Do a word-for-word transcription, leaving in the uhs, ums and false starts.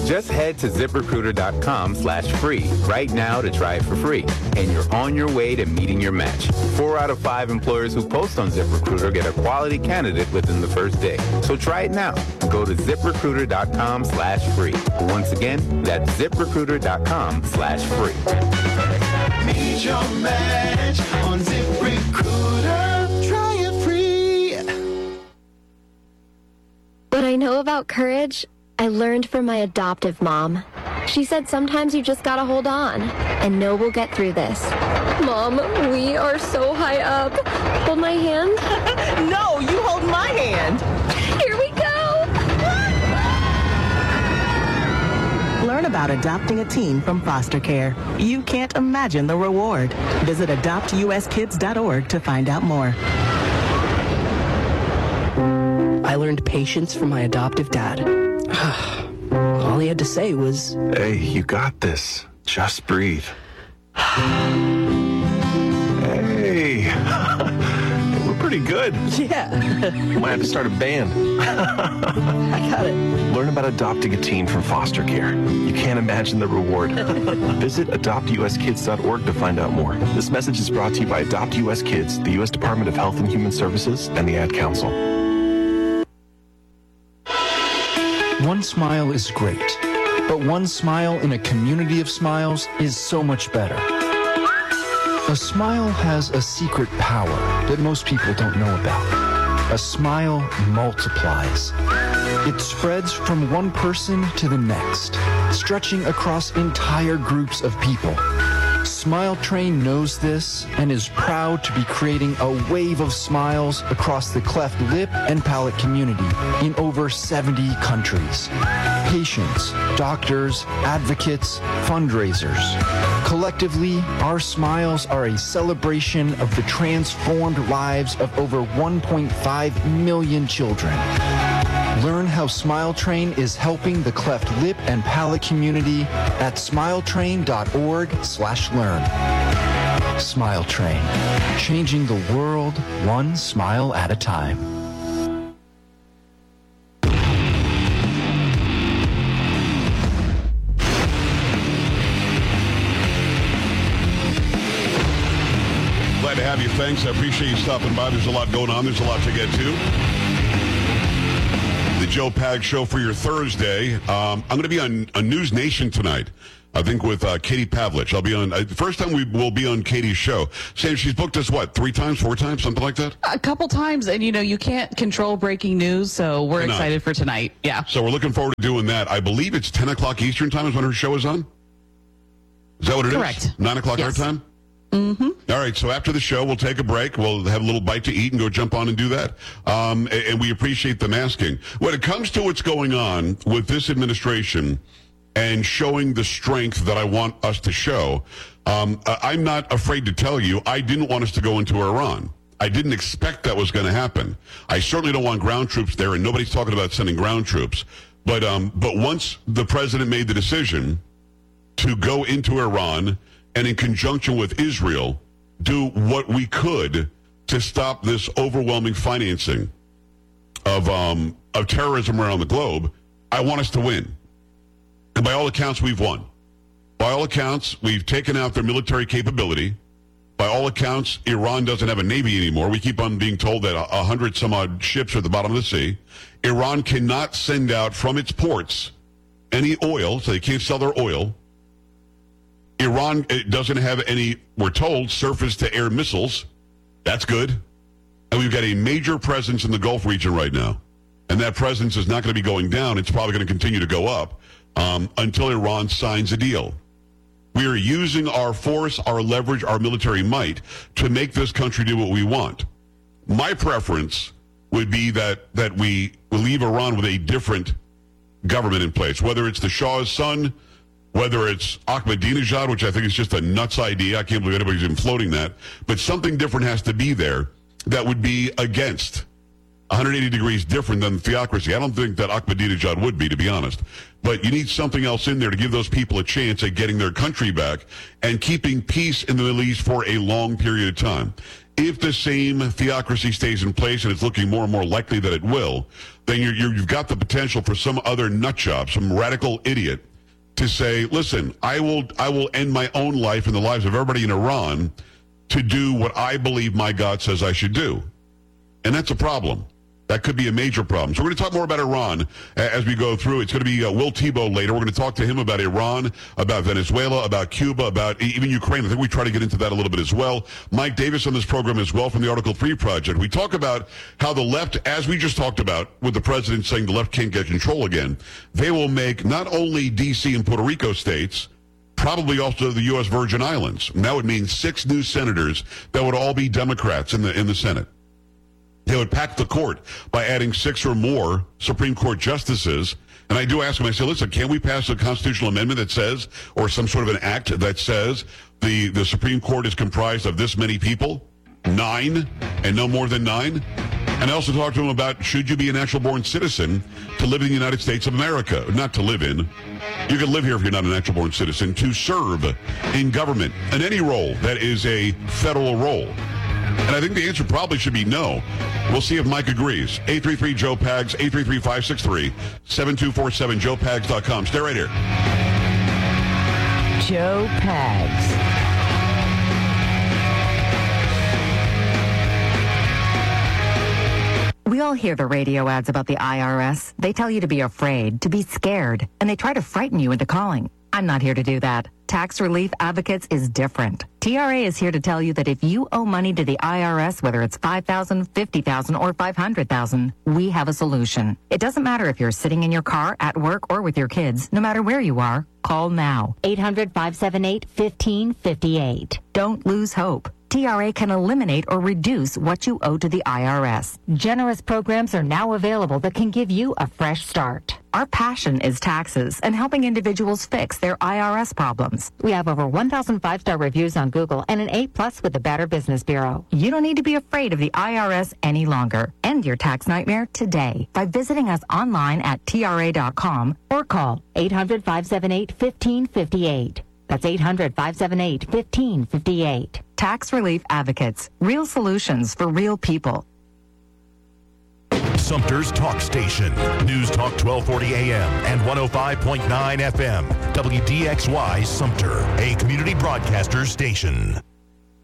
Just head to ZipRecruiter.com slash free right now to try it for free. And you're on your way to meeting your match. Four out of five employers who post on ZipRecruiter get a quality candidate within the first day. So try it now. Go to ZipRecruiter.com slash free. Once again, that's ZipRecruiter.com slash free. Meet your match on ZipRecruiter. Try it free. What I know about courage, I learned from my adoptive mom. She said sometimes you just gotta hold on and know we'll get through this. Mom, we are so high up. Hold my hand. No, you hold my hand. Here we go. Learn about adopting a teen from foster care. You can't imagine the reward. Visit adopt u s kids dot org to find out more. I learned patience from my adoptive dad. All he had to say was, "Hey, you got this. Just breathe." Hey, we're pretty good. yeah, You might have to start a band. I got it. Learn about adopting a teen from foster care. You can't imagine the reward. Visit adopt u s kids dot org to find out more. This message is brought to you by Adopt U S Kids, the U S Department of Health and Human Services, and the Ad Council. One smile is great, but one smile in a community of smiles is so much better. A smile has a secret power that most people don't know about. A smile multiplies. It spreads from one person to the next, stretching across entire groups of people. Smile Train knows this and is proud to be creating a wave of smiles across the cleft lip and palate community in over seventy countries. Patients, doctors, advocates, fundraisers. Collectively, our smiles are a celebration of the transformed lives of over one point five million children. Learn how Smile Train is helping the cleft lip and palate community at smiletrain.org slash learn. Smile Train, changing the world one smile at a time. Glad to have you. Thanks. I appreciate you stopping by. There's a lot going on. There's a lot to get to. The Joe Pag Show for your Thursday. Um, I'm going to be on, on News Nation tonight, I think, with uh, Katie Pavlich. I'll be on, uh, the first time we will be on Katie's show. Sam, she's booked us, what, three times, four times, something like that? A couple times, and, you know, you can't control breaking news, so we're Why not? excited for tonight. Yeah. So we're looking forward to doing that. I believe it's ten o'clock Eastern time is when her show is on? Is that what it Correct. is? Correct. nine o'clock Yes. our time? Mm-hmm. All right, so after the show, we'll take a break. We'll have a little bite to eat and go jump on and do that. Um, and, and we appreciate them asking. When it comes to what's going on with this administration and showing the strength that I want us to show, um, I'm not afraid to tell you I didn't want us to go into Iran. I didn't expect that was going to happen. I certainly don't want ground troops there, and nobody's talking about sending ground troops. But um, but once the president made the decision to go into Iran and in conjunction with Israel, do what we could to stop this overwhelming financing of um, of terrorism around the globe, I want us to win. And by all accounts, we've won. By all accounts, we've taken out their military capability. By all accounts, Iran doesn't have a navy anymore. We keep on being told that a, a hundred some odd ships are at the bottom of the sea. Iran cannot send out from its ports any oil, so they can't sell their oil. Iran doesn't have any, we're told, surface-to-air missiles. That's good. And we've got a major presence in the Gulf region right now. And that presence is not going to be going down. It's probably going to continue to go up um, until Iran signs a deal. We are using our force, our leverage, our military might to make this country do what we want. My preference would be that, that we leave Iran with a different government in place, whether it's the Shah's son, whether it's Ahmadinejad, which I think is just a nuts idea. I can't believe anybody's even floating that. But something different has to be there that would be against one hundred eighty degrees different than theocracy. I don't think that Ahmadinejad would be, to be honest. But you need something else in there to give those people a chance at getting their country back and keeping peace in the Middle East for a long period of time. if the same theocracy stays in place, and it's looking more and more likely that it will, then you're, you're, you've got the potential for some other nutjob, some radical idiot, to say, listen, I will I will end my own life and the lives of everybody in Iran to do what I believe my God says I should do. And that's a problem. That could be a major problem. So we're going to talk more about Iran as we go through. It's going to be uh, Will Tebow later. We're going to talk to him about Iran, about Venezuela, about Cuba, about even Ukraine. I think we try to get into that a little bit as well. Mike Davis on this program as well from the Article three Project. We talk about how the left, as we just talked about with the president saying the left can't get control again, they will make not only D C and Puerto Rico states, probably also the U S Virgin Islands. And that would mean six new senators that would all be Democrats in the in the Senate. They would pack the court by adding six or more Supreme Court justices. And I do ask them, I say, listen, can we pass a constitutional amendment that says, or some sort of an act that says the, the Supreme Court is comprised of this many people? Nine, and no more than nine? And I also talk to them about, should you be a natural-born citizen to live in the United States of America? Not to live in. You can live here if you're not a natural-born citizen. To serve in government in any role that is a federal role. And I think the answer probably should be no. We'll see if Mike agrees. eight three three Joe Pags, eight three three, five six three, seven two four seven, joe pags dot com. Stay right here. Joe Pags. We all hear the radio ads about the I R S. They tell you to be afraid, to be scared, and they try to frighten you into calling. I'm not here to do that. Tax Relief Advocates is different. T R A is here to tell you that if you owe money to the I R S, whether it's five thousand dollars, fifty thousand dollars, or five hundred thousand dollars, we have a solution. It doesn't matter if you're sitting in your car, at work, or with your kids. No matter where you are, call now. eight hundred, five seven eight, one five five eight. Don't lose hope. T R A can eliminate or reduce what you owe to the I R S. Generous programs are now available that can give you a fresh start. Our passion is taxes and helping individuals fix their I R S problems. We have over one thousand five-star reviews on Google and an A plus with the Better Business Bureau. You don't need to be afraid of the I R S any longer. End your tax nightmare today by visiting us online at T R A dot com or call eight hundred, five seven eight, one five five eight. That's eight hundred, five seven eight, one five five eight. Tax Relief Advocates. Real solutions for real people. Sumter's Talk Station. News Talk twelve forty A M and one oh five point nine F M. W D X Y Sumter, a community broadcaster station.